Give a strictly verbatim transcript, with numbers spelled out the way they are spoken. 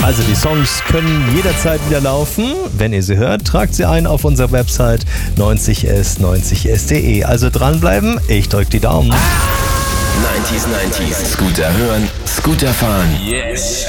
Also die Songs können jederzeit wieder laufen. Wenn ihr sie hört, tragt sie ein auf unserer Website neunzig s neunzig s punkt de. Also dranbleiben, ich drück die Daumen. neunzig neunzig. Scooter hören, Scooter fahren. Yes.